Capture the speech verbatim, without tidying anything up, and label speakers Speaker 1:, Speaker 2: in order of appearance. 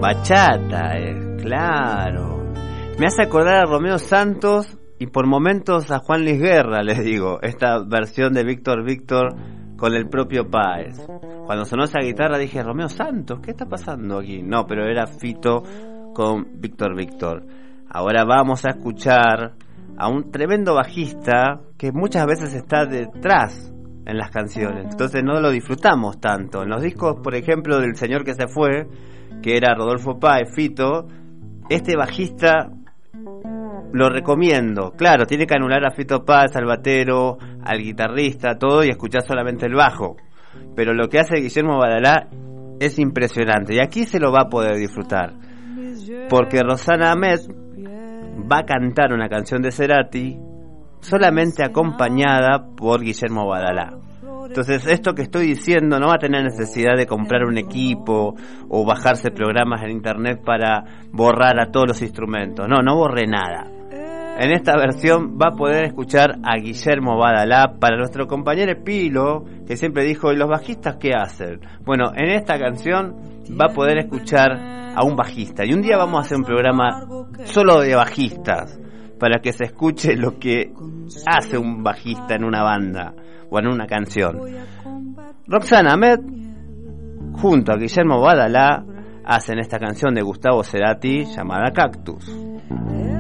Speaker 1: Bachata, eh, claro. Me hace acordar a Romeo Santos y por momentos a Juan Luis Guerra, les digo, esta versión de Víctor Víctor con el propio Páez. Cuando sonó esa guitarra dije, Romeo Santos, ¿qué está pasando aquí? No, pero era Fito con Víctor Víctor. Ahora vamos a escuchar a un tremendo bajista que muchas veces está detrás en las canciones, entonces no lo disfrutamos tanto. En los discos, por ejemplo, del señor que se fue, que era Rodolfo Páez, Fito, este bajista lo recomiendo. Claro, tiene que anular a Fito Páez, al batero, al guitarrista, todo, y escuchar solamente el bajo. Pero lo que hace Guillermo Badalá es impresionante, y aquí se lo va a poder disfrutar, porque Rosana Ahmed va a cantar una canción de Cerati solamente acompañada por Guillermo Badalá. Entonces esto que estoy diciendo no va a tener necesidad de comprar un equipo o bajarse programas en internet para borrar a todos los instrumentos. No, no borré nada. En esta versión va a poder escuchar a Guillermo Badalá. Para nuestro compañero Pilo, que siempre dijo, ¿y los bajistas qué hacen? Bueno, en esta canción va a poder escuchar a un bajista. Y un día vamos a hacer un programa solo de bajistas, para que se escuche lo que hace un bajista en una banda o en una canción. Roxana Ahmed junto a Guillermo Badalá hacen esta canción de Gustavo Cerati llamada Cactus.